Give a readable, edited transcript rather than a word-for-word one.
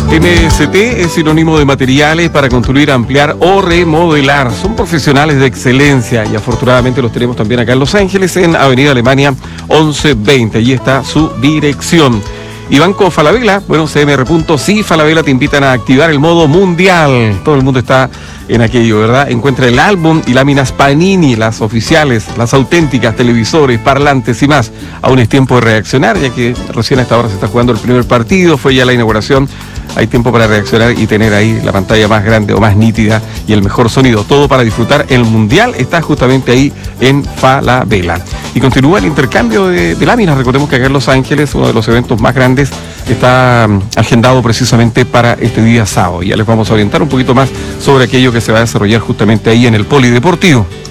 MST es sinónimo de materiales para construir, ampliar o remodelar. Son profesionales de excelencia y afortunadamente los tenemos también acá en Los Ángeles, en Avenida Alemania 1120. Allí está su dirección. Y Banco Falabella, bueno, CMR. Falabella te invitan a activar el modo mundial. Todo el mundo está en aquello, ¿verdad? Encuentra el álbum y láminas Panini, las oficiales, las auténticas, televisores, parlantes y más. Aún es tiempo de reaccionar, ya que recién a esta hora se está jugando el primer partido, fue ya la inauguración. Hay tiempo para reaccionar y tener ahí la pantalla más grande o más nítida y el mejor sonido. Todo para disfrutar el mundial está justamente ahí en Falabella. Y continúa el intercambio de láminas. Recordemos que acá en Los Ángeles, uno de los eventos más grandes, está agendado precisamente para este día sábado. Ya les vamos a orientar un poquito más sobre aquello que se va a desarrollar justamente ahí en el Polideportivo.